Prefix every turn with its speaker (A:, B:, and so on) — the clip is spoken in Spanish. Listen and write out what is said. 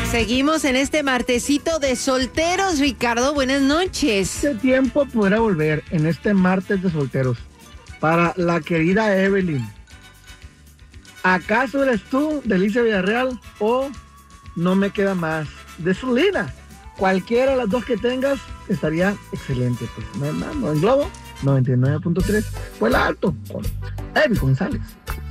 A: Seguimos en este martesito de solteros, Ricardo. Buenas noches.
B: Este tiempo podrá volver en este martes de solteros para la querida Evelyn. ¿Acaso eres tú, Delicia Villarreal, o no me queda más de Solina? Cualquiera de las dos que tengas estaría excelente. Pues no englobo 99.3 fue el alto con Evi González.